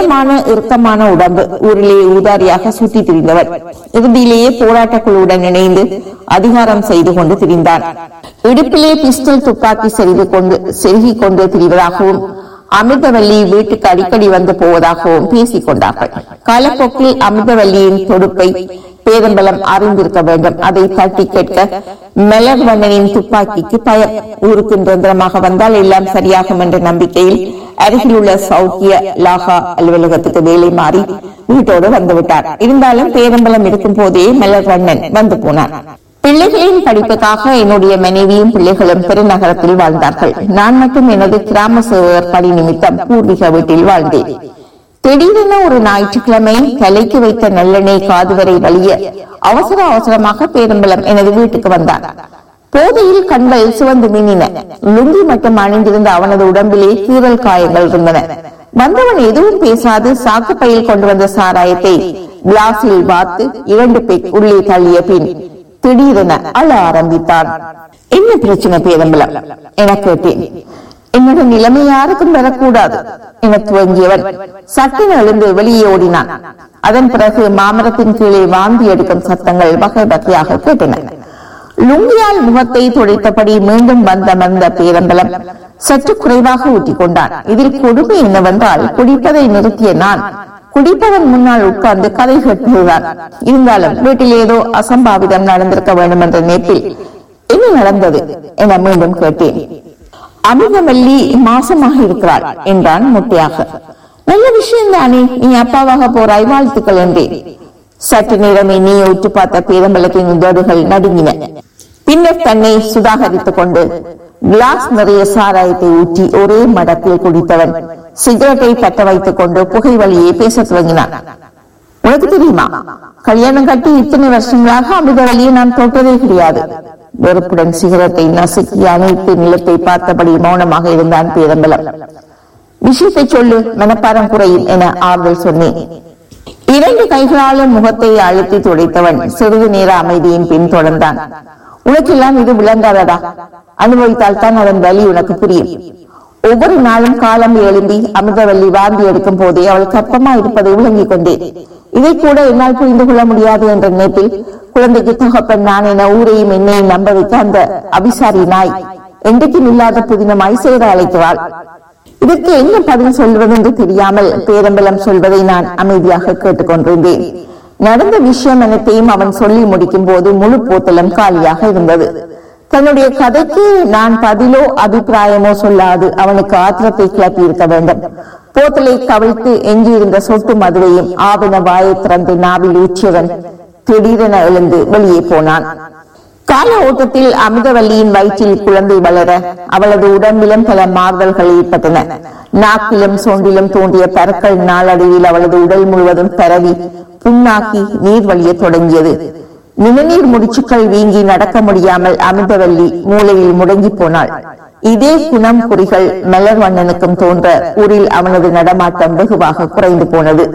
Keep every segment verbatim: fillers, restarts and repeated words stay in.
உயரமான இறுக்கமான உடம்பு, ஊரிலே ஊதாரியாக சுற்றி திரிந்தவர். இறுதியிலேயே போராட்ட குழுவுடன் இணைந்து அதிகாரம் செய்து கொண்டு திரிந்தான். இடுப்பிலே பிஸ்டல் துப்பாக்கி செருகி கொண்டு செருகி கொண்டு திரிவதாகவும் அமிர்தவல்லி வீட்டுக்கு அடிக்கடி வந்து போவதாகவும் பேசிக் கொண்டார்கள். காலப்போக்கில் அமிர்தவல்லியின் தொடுப்பை பேரம்பலம் அறிந்திருக்க வேண்டும். அதை தட்டி கேட்க மலர்வண்ணனின் துப்பாக்கிக்கு பயம். ஊருக்கு நிரந்தரமாக வந்தால் எல்லாம் சரியாகும் என்ற நம்பிக்கையில் அருகில் உள்ள சௌக்கிய லாகா அலுவலகத்துக்கு வேலை மாறி வீட்டோடு வந்துவிட்டார். இருந்தாலும் பேரம்பலம் இருக்கும் போதே மலர்வண்ணன் வந்து போனார். பிள்ளைகளின் படிப்புக்காக என்னுடைய மனைவியும் பிள்ளைகளும் பெருநகரத்தில் வாழ்ந்தார்கள். நான் மட்டும் எனது கிராம சேவகர் பணி நிமித்தம் பூர்வீக வீட்டில் வாழ்ந்தேன். திடீரென ஒரு ஞாயிற்றுக்கிழமை தலைக்கு வைத்த நல்லெண்ணெய் காதுவரை வலிய அவசர அவசரமாக பேரம்பலம் எனது வீட்டுக்கு வந்தான். போதையில் கண்கள் சிவந்து மின்னின. லுங்கி மட்டும் அணிந்திருந்த அவனது உடம்பிலே கீறல் காயங்கள் இருந்தன. வந்தவன் எதுவும் பேசாது சாக்கு பையில் கொண்டு வந்த சாராயத்தை கிளாஸில் பார்த்து இரண்டு பெக் உள்ளே தள்ளிய பின் திடீரென அழ ஆரம்பித்தான். என்ன பிரச்சனை பேரம்பலம் என கேட்டேன். என்னோட நிலைமை யாருக்கும் வரக்கூடாது என துவங்கியவன் சட்டென எழுந்து வெளியே ஓடினான். அதன் பிறகு மாமரத்தின் கீழே வாந்தி எடுக்கும் சத்தங்கள் வகை வகையாக கேட்டன. லுங்கியால் முகத்தை துடைத்தபடி மீண்டும் வந்த வந்த பேரம்பலம் சற்று குறைவாக ஊட்டிக் கொண்டான். இதில் கொடுமை என்னவென்றால் குடிப்பதை நிறுத்திய நான் குடிப்பவன் முன்னால் உட்கார்ந்து கதை கேட்டுதான். இருந்தாலும் வீட்டில் ஏதோ அசம்பாவிதம் நடந்திருக்க வேண்டும் என்ற நேரத்தில் என்ன நடந்தது என மீண்டும் கேட்டேன். அமிர்தவல்லி மாசமாக இருக்கிறாள் என்றான் முட்டையாக. நல்ல விஷயம் தானே, நீ அப்பாவாக போறாய், வாழ்த்துக்கள் என்றேன். சற்று நேரமே நீ உற்று பார்த்த பேரம்பலத்தின் உதடுகள் நடுங்கின. பின்னர் தன்னை சுதாகரித்துக் கொண்டு கிளாஸ் நிறைய சாராயத்தை ஊற்றி ஒரே மடத்தில் குடித்தவன் சிகரெட்டை பற்ற வைத்துக் கொண்டு புகை வழியே பேச துவங்கினான். உனக்கு தெரியுமா, கல்யாணம் கட்டி இத்தனை வருஷங்களாக அமிர்தவல்லியை நான் தொட்டதே கிடையாது. வெறுப்புடன் சிகரெட்டை நசுக்கி அனைத்து நிலத்தை பார்த்தபடி மௌனமாக இருந்தான் பேரம்பலம். விஷயத்தை சொல்லு, மனப்பாரம் குறையும் என ஆறுதல் சொன்னேன். இரண்டு கைகளாலும் முகத்தை அழுத்தி துடைத்தவன் சிறிது நேர அமைதியின் பின் தொடர்ந்தான். உனக்கெல்லாம் இது விளங்காததா? அனுபவித்தால் தான் அதன் வலி உனக்கு புரியும். ஒவ்வொரு நாளும் காலம் எழும்பி அமிர்தவல்லி வாந்தி எடுக்கும் போதே அவள் கற்பமா இருப்பதை விளங்கிக் கொண்டேன். இதை கூட என்னால் புரிந்து கொள்ள முடியாது என்ற நினைப்பில் குழந்தைக்கு தகப்பன் நான் என ஊரையும் என்னையும் நம்ப வைத்த அந்த அபிசாரி நாய் என்றைக்கும் இல்லாத புதினமாய் சேர அழைக்கிறாள். இதற்கு என்ன பதில் சொல்வது என்று தெரியாமல் பேரம்பலம் சொல்வதை நான் அமைதியாக கேட்டுக்கொண்டிருந்தேன். நடந்த விஷயம் அனைத்தையும் அவன் சொல்லி முடிக்கும் போது முழு போத்தலும் காலியாக இருந்தது. தன்னுடைய கதைக்கு நான் பதிலோ அபிப்பிராயமோ சொல்லாது அவனுக்கு ஆத்திரத்தை கிளப்பி இருக்க வேண்டும். போத்தலை கவிழ்த்து எஞ்சியிருந்த சொட்டு மதுவையும் ஆவண வாயை திறந்து நாவில் ஊற்றியவன் திடீரென எழுந்து வெளியே போனான். கால ஓட்டத்தில் அமிர்தவல்லியின் வயிற்றில் குழந்தை வளர அவளது உடம்பிலும் பல மாறுதல்கள் ஏற்பட்டன. நாக்கிலும் சொண்டிலும் தோன்றிய பற்கள் நாளடைவில் அவளது உடல் முழுவதும் பரவி புண்ணாக்கி நீர் வழிய தொடங்கியது. நிணநீர் முடிச்சுக்கள் வீங்கி நடக்க முடியாமல் அமிர்தவல்லி மூளையில் முடங்கி போனாள். இதே குணம் குறிகள் மலர்வண்ணனுக்கும் தோன்ற ஊரில் அவனது நடமாட்டம் வெகுவாக குறைந்து போனது.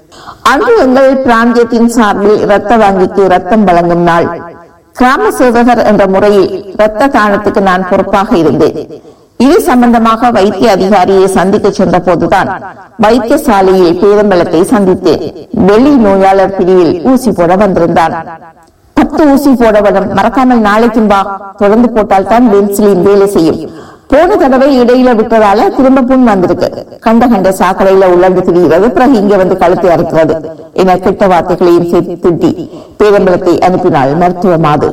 அன்று எங்கள் பிராந்தியத்தின் சார்பில் இரத்த வங்கிக்கு ரத்தம் வழங்கும் நாள். கிராம சேவகர் என்ற முறையில் இரத்த தானத்துக்கு நான் பொறுப்பாக இருந்தேன். இது சம்பந்தமாக வைத்திய அதிகாரியை சந்திக்க சென்ற போதுதான் வைத்தியசாலையில் பேரம்பலத்தை சந்தித்தேன். வெளி நோயாளர் பிரிவில் ஊசி போட வந்திருந்தான். பத்து ஊசி போட வரும், மறக்காமல் நாளைக்கும் வா, தொடர்ந்து போட்டால் தான் பென்சிலின் வேலை செய்யும். போன தடவை இடையில விட்டதால திரும்ப புண் வந்திருக்கு. கண்ட கண்ட சாக்கடையில உள்ளந்து திரிகிறது, பிறகு இங்க வந்து கழுத்தை அறுக்கிறது என கெட்ட வார்த்தைகளையும் சேர்த்து திட்டி பேரம்பலத்தை அனுப்பினாள் மருத்துவ மாது.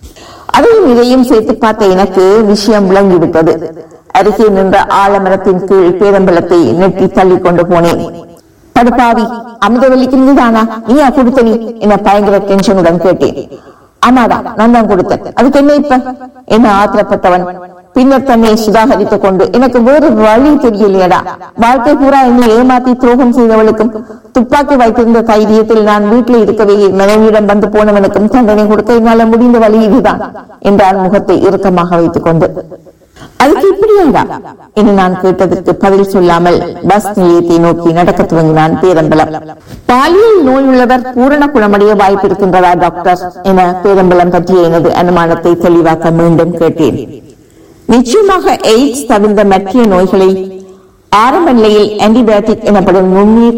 அதையும் இதையும் சேர்த்து பார்த்த எனக்கு விஷயம் விளங்கிவிட்டது. அருகே நின்ற ஆலமரத்தின் கீழ் பேரம்பலத்தை நெட்டி தள்ளி கொண்டு போனேன். படுப்பாவி, அமிர்தவல்லிக்கு நீதானா, நீயா கொடுத்த நீ என பயங்கர டென்ஷனுடன் கேட்டேன். ஆமாடா, நான் தான் கொடுத்தேன், அதுக்கு என்ன இப்ப என்ன ஆத்திரப்பட்டவன் பின்னர் தன்னை சுதாகரித்துக் கொண்டு, எனக்கு வேறு வழி தெரியலையடா, வாழ்க்கை பூரா என்னை ஏமாத்தி துரோகம் செய்தவளுக்கும் துப்பாக்கி வைத்திருந்த தைரியத்தில் நான் வீட்டில் இருக்கவே மனைவியிடம் வந்து போனவனுக்கும் தண்டனை கொடுக்க என்னால முடிந்த வழி இதுதான் என்றான் முகத்தை இறுக்கமாக வைத்துக் கொண்டு. அதுக்கு இப்படியா என்று நான் கேட்டதற்கு பதில் சொல்லாமல் பஸ் நிலையத்தை நோக்கி நடக்க துவங்கினான் பேரம்பலம். பாலியல் நோய் உள்ளவர் பூரண குணமடைய வாய்ப்பு இருக்கின்றதா டாக்டர் என பேரம்பலம் பற்றிய எனது அனுமானத்தை தெளிவாக்க மீண்டும் கேட்டேன். நிச்சயமாக எய்ட்ஸ் தவிர்ந்த மற்ற நோய்களை ஆரம்ப நிலையில் ஆன்டிபயோட்டிக் எனப்படும் நுண்ணீர்